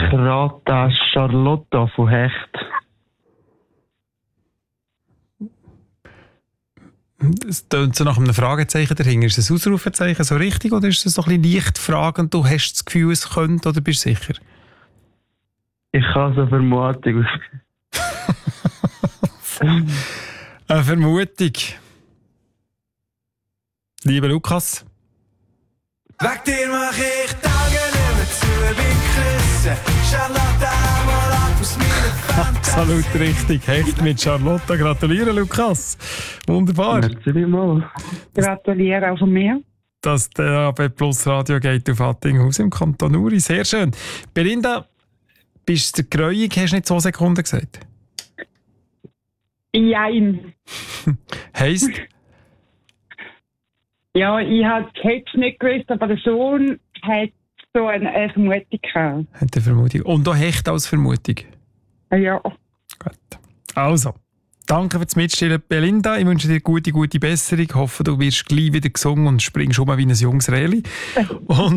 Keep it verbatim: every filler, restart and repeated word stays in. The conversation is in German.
rate Charlotta von Hecht. Es tönt so nach einem Fragezeichen dahinter. Ist es ein Ausrufezeichen so richtig oder ist es so ein bisschen leicht fragend? Du hast das Gefühl, es könnte oder bist du sicher? Ich habe so eine Vermutung. Eine Vermutung. Lieber Lukas. Weg dir mach ich Tage nicht mehr zu, bin Küsse. Charlotte einmal ab aus meiner Fantasie. Absolut richtig. Hecht mit Charlotte. Gratuliere, Lukas. Wunderbar. Merci mal. Gratuliere auch von mir. Dass der A B Plus Radio geht auf Attinghaus im Kanton Uri. Sehr schön. Belinda, bist du der Gräuung, hast du nicht zwei Sekunden gesagt? Jein. Heisst? Ja, ich habe es nicht gewusst, aber der Sohn hat so eine, eine Vermutung gehabt. Hat eine Vermutung. Und auch Hecht als Vermutung? Ja. Gut. Also, danke für das Mitstellen, Belinda. Ich wünsche dir gute, gute Besserung. Ich hoffe, du wirst gleich wieder gesungen und springst um wie ein junges Reli. Und